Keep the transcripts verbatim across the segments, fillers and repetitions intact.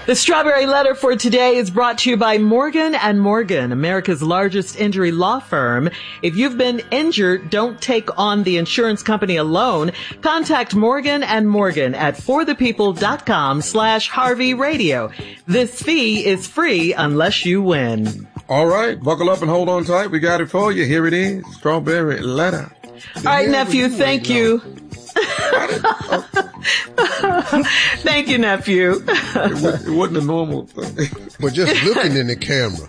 The Strawberry Letter for today is brought to you by Morgan and Morgan, America's largest injury law firm. If you've been injured, don't take on the insurance company alone. Contact Morgan and Morgan at forthepeople.com slash Harvey Radio. This fee is free unless you win. All right, buckle up and hold on tight. We got it for you. Here it is, Strawberry Letter. All right, nephew, thank you. Thank you, nephew. It, was, it wasn't a normal thing. But just looking in the camera.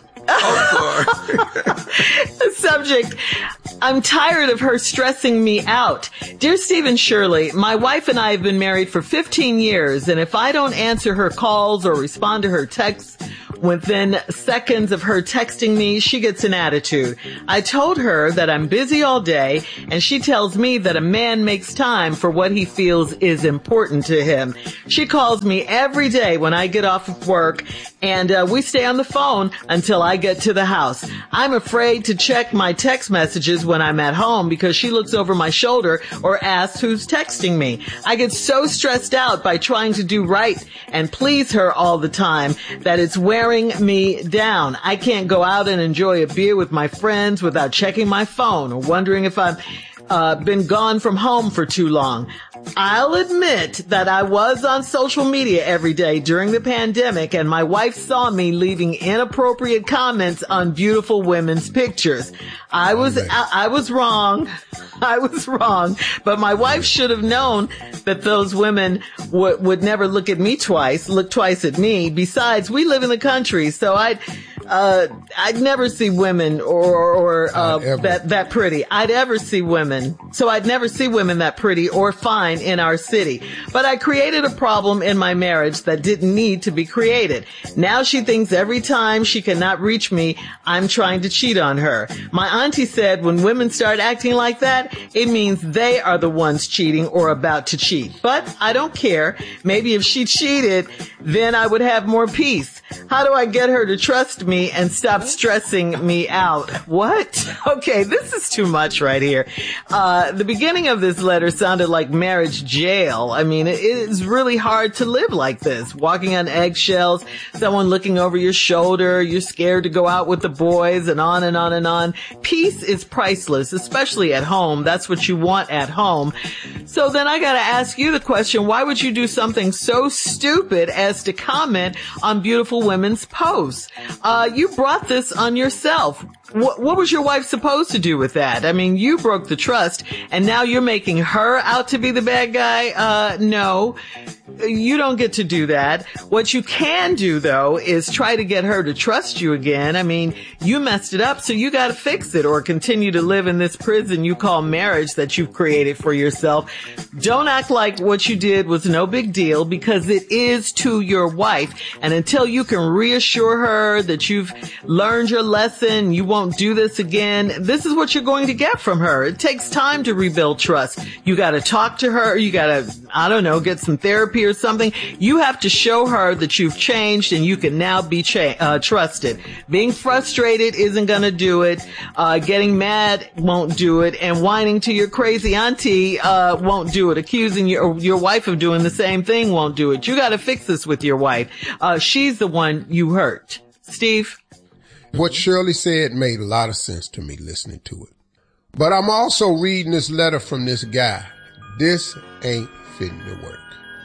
Oh, sorry. Subject, I'm tired of her stressing me out. Dear Stephen Shirley, my wife and I have been married for fifteen years, and if I don't answer her calls or respond to her texts within seconds of her texting me, she gets an attitude. I told her that I'm busy all day, and she tells me that a man makes time for what he feels is important to him. She calls me every day when I get off of work, and uh, we stay on the phone until I get to the house. I'm afraid to check my text messages when I'm at home because she looks over my shoulder or asks who's texting me. I get so stressed out by trying to do right and please her all the time that it's wearing me down. I can't go out and enjoy a beer with my friends without checking my phone or wondering if I've uh, been gone from home for too long. I'll admit that I was on social media every day during the pandemic, and my wife saw me leaving inappropriate comments on beautiful women's pictures. I was, I, I was wrong. I was wrong, but my wife should have known that those women w- would never look at me twice, look twice at me. Besides, we live in the country, so I'd, uh, I'd never see women or, or, uh, that, that pretty. I'd ever see women. So I'd never see women that pretty or fine in our city. But I created a problem in my marriage that didn't need to be created. Now she thinks every time she cannot reach me, I'm trying to cheat on her. My auntie said when women start acting like that, it means they are the ones cheating or about to cheat. But I don't care. Maybe if she cheated, then I would have more peace. How do I get her to trust me and stop stressing me out? What? Okay, this is too much right here. Uh, the beginning of this letter sounded like marriage jail. I mean, it is really hard to live like this. Walking on eggshells, someone looking over your shoulder, you're scared to go out with the boys, and on and on and on. Peace is priceless, especially at home. That's what you want at home. So then I gotta ask you the question, why would you do something so stupid as to comment on beautiful women's posts? Uh, you brought this on yourself. What, what was your wife supposed to do with that? I mean, you broke the trust, and now you're making her out to be the bad guy? Uh, no. You don't get to do that. What you can do, though, is try to get her to trust you again. I mean, you messed it up, so you gotta fix it or continue to live in this prison you call marriage that you've created for yourself. Don't act like what you did was no big deal, because it is to your wife. And until you can reassure her that you've learned your lesson, you won't do this again, this is what you're going to get from her. It takes time to rebuild trust. You gotta talk to her. You gotta, I don't know, get some therapy or something. You have to show her that you've changed and you can now be cha- uh, trusted. Being frustrated isn't going to do it. Uh, getting mad won't do it. And whining to your crazy auntie uh, won't do it. Accusing your, your wife of doing the same thing won't do it. You got to fix this with your wife. Uh, she's the one you hurt. Steve? What Shirley said made a lot of sense to me listening to it. But I'm also reading this letter from this guy. This ain't fitting to work.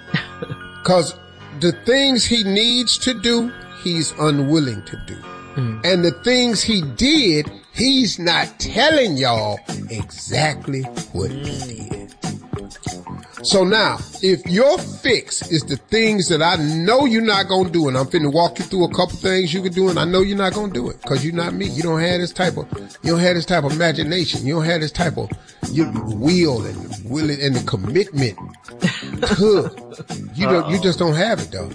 Because the things he needs to do, he's unwilling to do. Mm. And the things he did, he's not telling y'all exactly what he did. So now, if your fix is the things that I know you're not going to do, and I'm finna walk you through a couple things you can do, and I know you're not going to do it, because you're not me. You don't have this type of, you don't have this type of imagination. You don't have this type of you, will and will and the commitment to. You don't, you just don't have it, though.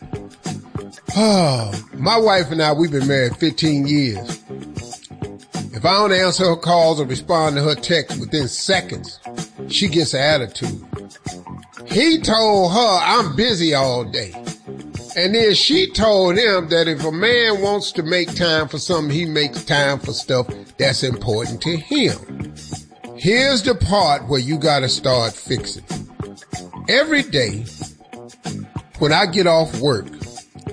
Oh, my wife and I, we've been married fifteen years. If I don't answer her calls or respond to her texts within seconds, she gets an attitude. He told her I'm busy all day. And then she told him that if a man wants to make time for something, he makes time for stuff that's important to him. Here's the part where you gotta start fixing. Every day, when I get off work,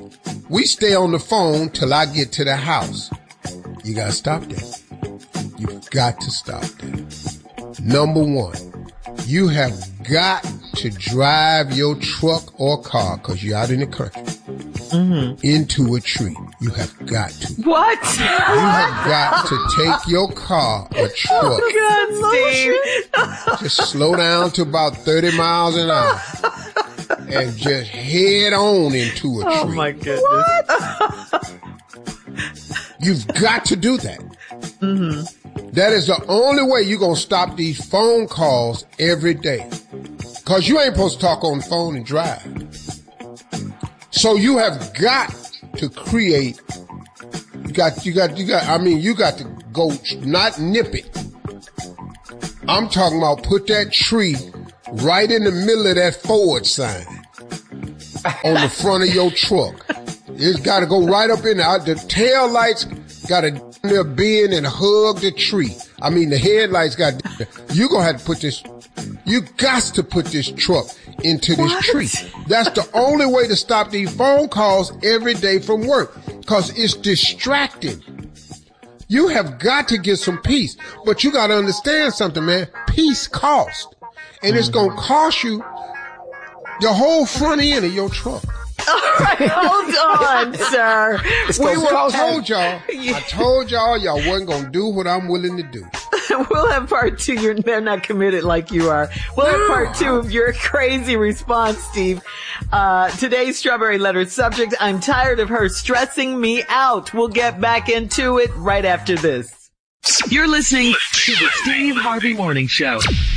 we stay on the phone till I get to the house. You gotta stop that. You've got to stop that. Number one, you have got to drive your truck or car, because you're out in the country, mm-hmm. into a tree. You have got to. What? You have got to take your car or truck. Oh, God, Steve. Just slow down to about thirty miles an hour and just head on into a tree. Oh, my goodness. What? You've got to do that. Mm-hmm. That is the only way you're going to stop these phone calls every day. Because you ain't supposed to talk on the phone and drive. So you have got to create, you got, you got, you got, I mean, you got to go, not nip it. I'm talking about put that tree right in the middle of that forward sign on the front of your truck. It's got to go right up in there. The tail lights got to bend and hug the tree. I mean, the headlights got, you're going to have to put this, you got to put this truck into this what? tree. That's the only way to stop these phone calls every day from work, because it's distracting. You have got to get some peace, but you got to understand something, man. Peace costs, and it's going to cost you the whole front end of your truck. All right, hold on, sir. We will told y'all. I told y'all y'all wasn't gonna do what I'm willing to do. We'll have part two. You're, they're not committed like you are. We'll have part two of your crazy response, Steve. Uh, today's Strawberry Letter subject: I'm tired of her stressing me out. We'll get back into it right after this. You're listening to the Steve Harvey Morning Show.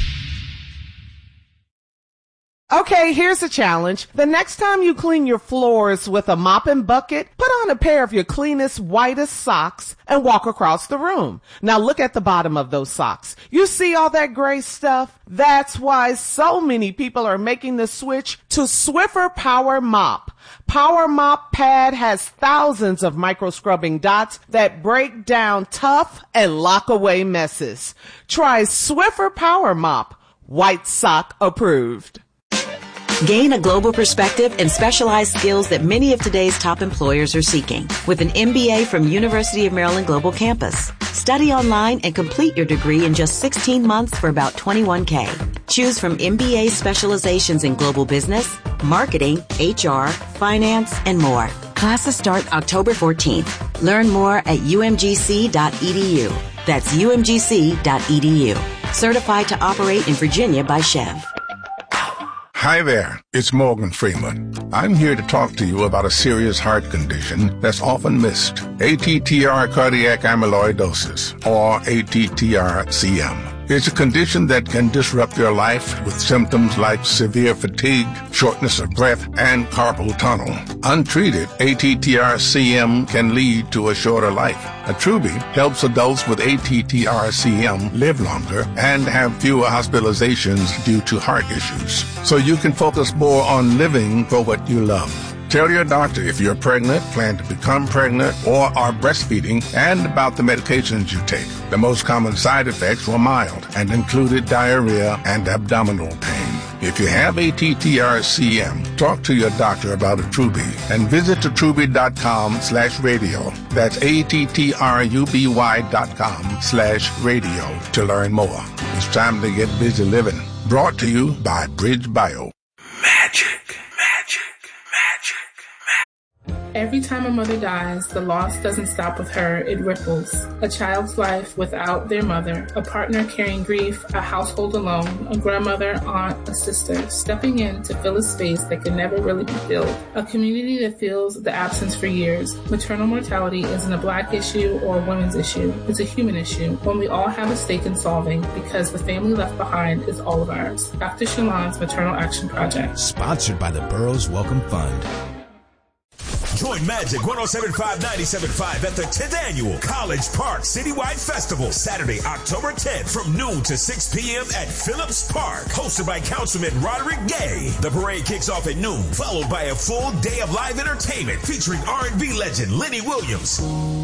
Okay, here's a challenge. The next time you clean your floors with a mop and bucket, put on a pair of your cleanest, whitest socks and walk across the room. Now look at the bottom of those socks. You see all that gray stuff? That's why so many people are making the switch to Swiffer Power Mop. Power Mop Pad has thousands of micro scrubbing dots that break down tough and lock away messes. Try Swiffer Power Mop. White sock approved. Gain a global perspective and specialized skills that many of today's top employers are seeking with an M B A from University of Maryland Global Campus. Study online and complete your degree in just sixteen months for about twenty-one K. Choose from M B A specializations in global business, marketing, H R, finance, and more. Classes start October fourteenth. Learn more at U M G C dot E D U. That's U M G C dot E D U. Certified to operate in Virginia by Chev. Hi there, it's Morgan Freeman. I'm here to talk to you about a serious heart condition that's often missed. A T T R cardiac amyloidosis, or A T T R C M. It's a condition that can disrupt your life with symptoms like severe fatigue, shortness of breath, and carpal tunnel. Untreated, A T T R C M can lead to a shorter life. Attruby helps adults with A T T R C M live longer and have fewer hospitalizations due to heart issues, so you can focus more on living for what you love. Tell your doctor if you're pregnant, plan to become pregnant, or are breastfeeding, and about the medications you take. The most common side effects were mild and included diarrhea and abdominal pain. If you have A T T R C M, talk to your doctor about Attruby and visit attruby.com slash radio. That's A-T-T-R-U-B-Y dot com slash radio to learn more. It's time to get busy living. Brought to you by Bridge Bio. Magic, magic. Every time a mother dies, the loss doesn't stop with her, it ripples. A child's life without their mother, a partner carrying grief, a household alone, a grandmother, aunt, a sister, stepping in to fill a space that can never really be filled. A community that feels the absence for years. Maternal mortality isn't a black issue or a women's issue. It's a human issue, one we all have a stake in solving because the family left behind is all of ours. Doctor Shalon's Maternal Action Project. Sponsored by the Burroughs Welcome Fund. Join Magic one oh seven point five ninety-seven point five at the tenth Annual College Park Citywide Festival, Saturday, October tenth from noon to six p.m. at Phillips Park, hosted by Councilman Roderick Gay. The parade kicks off at noon, followed by a full day of live entertainment featuring R and B legend Lenny Williams.